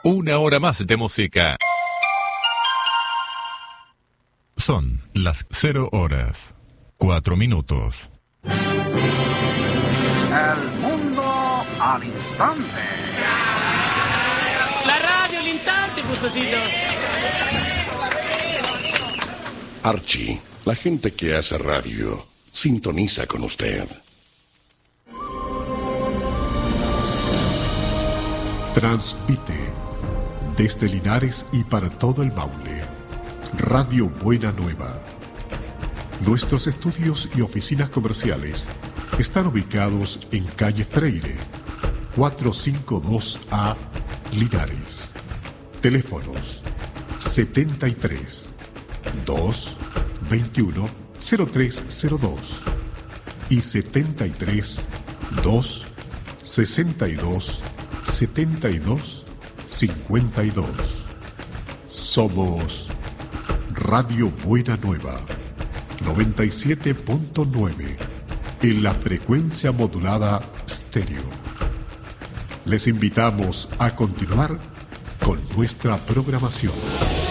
Una hora más de música. Son las 0 horas, 4 minutos. El mundo al instante. La radio al instante, Pusocito. Archie, la gente que hace radio, sintoniza con usted. Transmite desde Linares y para todo el Maule, Radio Buena Nueva. Nuestros estudios y oficinas comerciales están ubicados en calle Freire, 452A, Linares. Teléfonos 73 2 21 0302 y 73 2 62 72 52. Somos Radio Buena Nueva 97.9 en la frecuencia modulada estéreo. Les invitamos a continuar con nuestra programación.